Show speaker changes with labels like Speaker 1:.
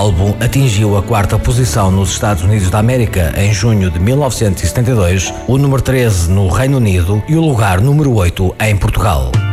Speaker 1: álbum atingiu a 4ª posição nos Estados Unidos da América em junho de 1972, o número 13 no Reino Unido e o lugar número 8 em Portugal.